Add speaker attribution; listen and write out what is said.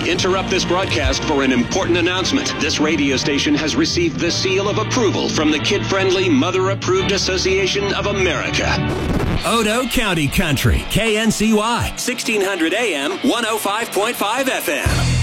Speaker 1: interrupt this broadcast for an important announcement. This radio station has received the seal of approval from the Kid-Friendly Mother-Approved Association of America. Odo County Country, KNCY, 1600 AM, 105.5 FM.